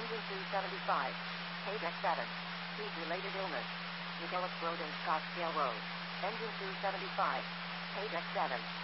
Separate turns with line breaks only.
Engine 275. Page X7. Heat-related illness. Nicholas Road and Scottsdale Road. Engine 275. Page X7.